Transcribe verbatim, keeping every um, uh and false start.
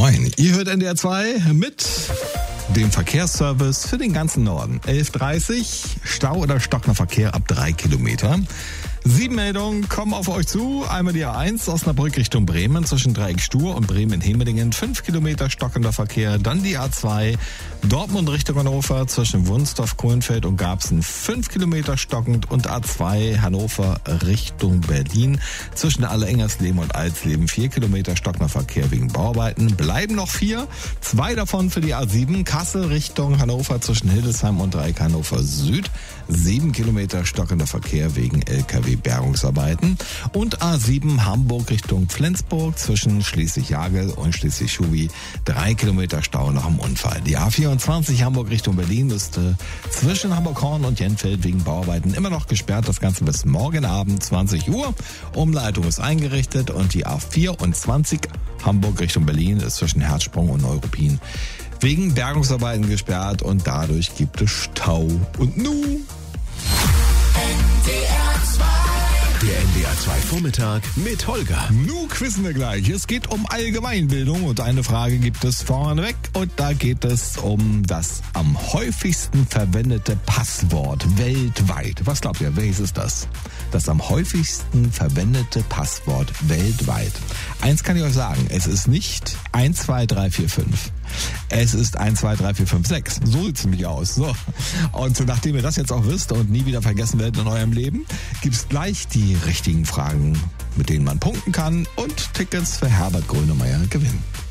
Moin, ihr hört N D R zwei mit dem Verkehrsservice für den ganzen Norden. elf Uhr dreißig, Stau oder stockender Verkehr ab drei Kilometer. Sieben Meldungen kommen auf euch zu. Einmal die A eins Osnabrück Richtung Bremen zwischen Dreieck Stur und Bremen-Hemerdingen. Fünf Kilometer stockender Verkehr. Dann die A zwei Dortmund Richtung Hannover zwischen Wunstorf, Kohlenfeld und Garbsen. Fünf Kilometer stockend. Und A zwei Hannover Richtung Berlin zwischen Alle-Engersleben und Alsleben. Vier Kilometer stockender Verkehr wegen Bauarbeiten. Bleiben noch vier. Zwei davon für die A sieben Kassel Richtung Hannover zwischen Hildesheim und Dreieck Hannover Süd. Sieben Kilometer stockender Verkehr wegen L K W-Bergungsarbeiten. Und A sieben Hamburg Richtung Flensburg zwischen Schleswig-Jagel und Schleswig-Schubi. Drei Kilometer Stau nach dem Unfall. Die A vierundzwanzig Hamburg Richtung Berlin ist äh, zwischen Hamburg-Horn und Jenfeld wegen Bauarbeiten immer noch gesperrt. Das Ganze bis morgen Abend zwanzig Uhr. Umleitung ist eingerichtet und die A vierundzwanzig Hamburg Richtung Berlin ist zwischen Herzsprung und Neuruppin wegen Bergungsarbeiten gesperrt und dadurch gibt es Stau. Und nun der N D R zwei Vormittag mit Holger. Nu quissen wir gleich. Es geht um Allgemeinbildung und eine Frage gibt es vorneweg und da geht es um das am häufigsten verwendete Passwort weltweit. Was glaubt ihr, welches ist das? Das am häufigsten verwendete Passwort weltweit. Eins kann ich euch sagen, es ist nicht eins, zwei, drei, vier, fünf. Es ist eins, zwei, drei, vier, fünf, sechs. So sieht es nämlich aus. So. Und nachdem ihr das jetzt auch wisst und nie wieder vergessen werdet in eurem Leben, gibt es gleich die richtigen Fragen, mit denen man punkten kann und Tickets für Herbert Grönemeyer gewinnen.